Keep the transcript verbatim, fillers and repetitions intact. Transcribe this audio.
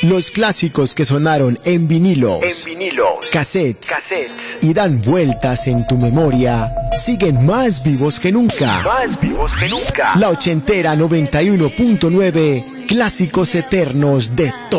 Los clásicos que sonaron en vinilos, En vinilos, cassettes, cassettes, y dan vueltas en tu memoria, siguen más vivos que nunca. más vivos que nunca. La ochentera noventa y uno punto nueve, clásicos eternos de todo.